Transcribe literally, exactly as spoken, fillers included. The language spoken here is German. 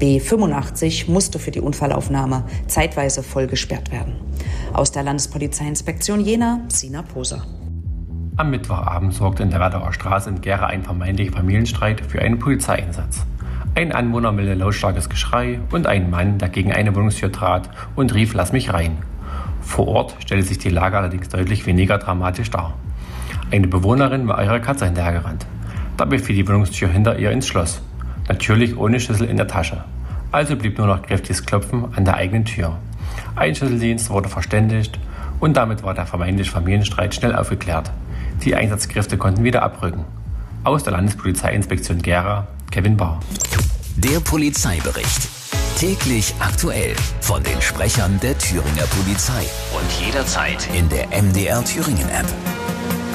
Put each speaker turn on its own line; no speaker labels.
B fünfundachtzig musste für die Unfallaufnahme zeitweise voll gesperrt werden. Aus der Landespolizeiinspektion Jena, Sina Poser.
Am Mittwochabend sorgte in der Werdauer Straße in Gera ein vermeintlicher Familienstreit für einen Polizeieinsatz. Ein Anwohner meldete lautstarkes Geschrei und ein Mann, der gegen eine Wohnungstür trat und rief: "Lass mich rein." Vor Ort stellte sich die Lage allerdings deutlich weniger dramatisch dar. Eine Bewohnerin war ihrer Katze hinterhergerannt. Dabei fiel die Wohnungstür hinter ihr ins Schloss. Natürlich ohne Schlüssel in der Tasche. Also blieb nur noch kräftiges Klopfen an der eigenen Tür. Ein Schlüsseldienst wurde verständigt und damit war der vermeintliche Familienstreit schnell aufgeklärt. Die Einsatzkräfte konnten wieder abrücken. Aus der Landespolizeiinspektion Gera, Kevin Bahr.
Der Polizeibericht. Täglich aktuell von den Sprechern der Thüringer Polizei. Und jederzeit in der M D R Thüringen App.